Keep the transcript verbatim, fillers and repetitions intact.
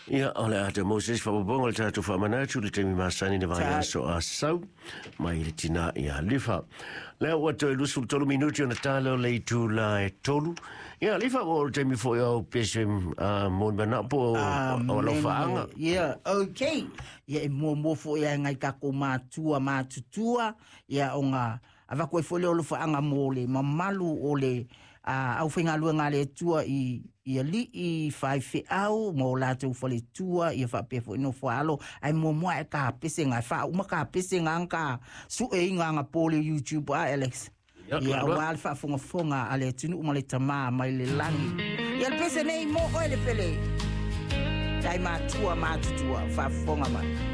Ia, ole ata Moses whapabonga le tātou whamanatu le temi māsani ne vai aso a sau mai le tina ia lifa. Lea wato e lusu tolu minuti o na tāleo le itu la e tolu. Ia lifa o le temi fo iau pese mon manapo o lo whaanga. Ia, okay. Ia e mua mua fo ia ngai kako mātua mātutua. Ia o ngā avako e fo le o lo whaanga mo le mamalu o le au whenga lua ngā le tua i ia li i whai whi au mō lātou whale tua i a whapea fo ino whaalo ai mō mua e ka pese ngā wha uma ka pese ngā ngā su e inga ngā pōle YouTube a Alex ia o wāle wha fonga fonga a le tunu uma le tamā mai le langi ia le pese nei mō oe le pele tai mātua mātutua wha fonga mai